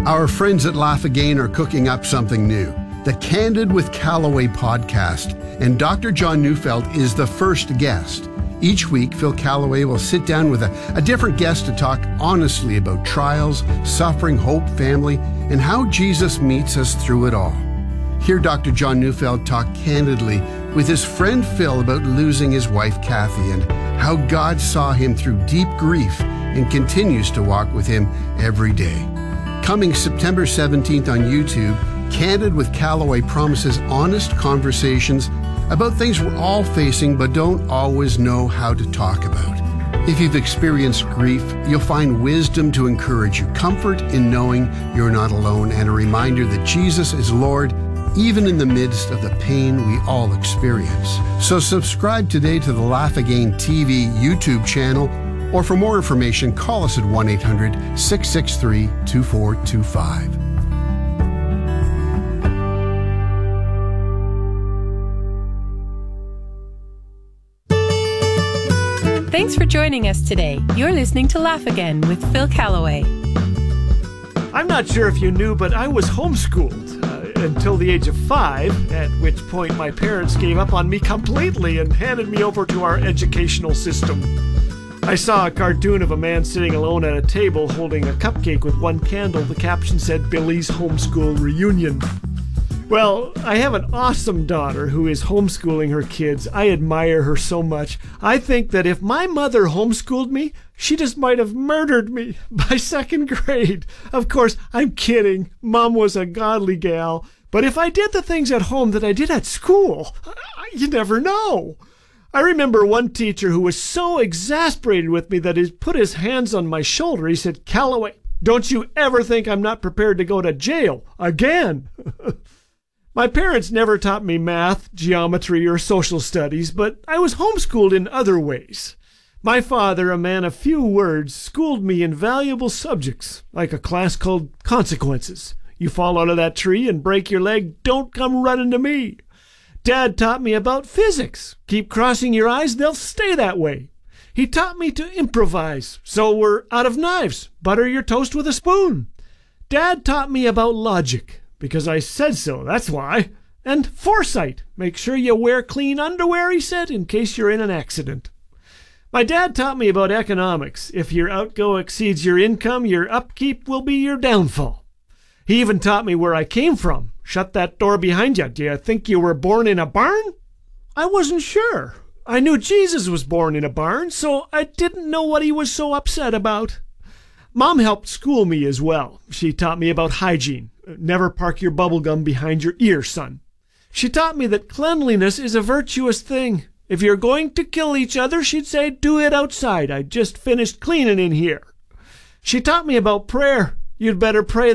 Our friends at Laugh Again are cooking up something new, the Candid with Callaway podcast, and Dr. John Neufeld is the first guest. Each week, Phil Callaway will sit down with a different guest to talk honestly about trials, suffering, hope, family, and how Jesus meets us through it all. Hear Dr. John Neufeld talk candidly with his friend Phil about losing his wife Kathy and how God saw him through deep grief and continues to walk with him every day. Coming September 17th on YouTube, Candid with Callaway promises honest conversations about things we're all facing but don't always know how to talk about. If you've experienced grief, you'll find wisdom to encourage you, comfort in knowing you're not alone, and a reminder that Jesus is Lord even in the midst of the pain we all experience. So subscribe today to the Laugh Again TV YouTube channel, or for more information, call us at 1-800-663-2425. Thanks for joining us today. You're listening to Laugh Again with Phil Callaway. I'm not sure if you knew, but I was homeschooled until the age of 5, at which point my parents gave up on me completely and handed me over to our educational system. I saw a cartoon of a man sitting alone at a table holding a cupcake with one candle. The caption said, "Billy's Homeschool Reunion." Well, I have an awesome daughter who is homeschooling her kids. I admire her so much. I think that if my mother homeschooled me, she just might have murdered me by second grade. Of course, I'm kidding. Mom was a godly gal. But if I did the things at home that I did at school, you never know. I remember one teacher who was so exasperated with me that he put his hands on my shoulder. He said, "Callaway, don't you ever think I'm not prepared to go to jail again." My parents never taught me math, geometry, or social studies, but I was homeschooled in other ways. My father, a man of few words, schooled me in valuable subjects, like a class called Consequences. You fall out of that tree and break your leg, don't come running to me. Dad taught me about physics. Keep crossing your eyes, they'll stay that way. He taught me to improvise, so we're out of knives. Butter your toast with a spoon. Dad taught me about logic, because I said so, that's why. And foresight. Make sure you wear clean underwear, he said, in case you're in an accident. My dad taught me about economics. If your outgo exceeds your income, your upkeep will be your downfall. He even taught me where I came from. Shut that door behind you. Do you think you were born in a barn? I wasn't sure. I knew Jesus was born in a barn, so I didn't know what he was so upset about. Mom helped school me as well. She taught me about hygiene. Never park your bubble gum behind your ear, son. She taught me that cleanliness is a virtuous thing. If you're going to kill each other, she'd say, do it outside. I just finished cleaning in here. She taught me about prayer. You'd better pray